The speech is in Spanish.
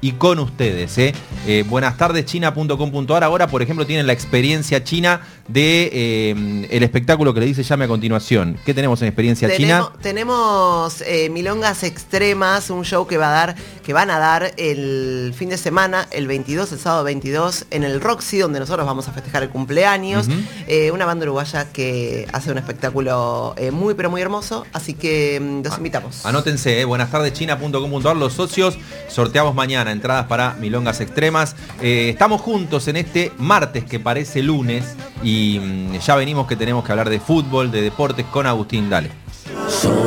y con ustedes. Buenas tardes china.com.ar. Ahora, por ejemplo, tienen la experiencia china de el espectáculo que le dice llame a continuación. ¿Qué tenemos en experiencia china? Tenemos Milongas Extremas, un show que van a dar el fin de semana, el 22, el sábado 22, en el Roxy, donde nosotros vamos a festejar el cumpleaños. Una banda uruguaya que hace un espectáculo muy, pero muy hermoso, así que los invitamos. Anótense, buenas tardes china.com.ar, los socios, sorteamos mañana entradas para Milongas Extremas. Estamos juntos en este martes que parece lunes y ya venimos que tenemos que hablar de fútbol, de deportes con Agustín. Dale.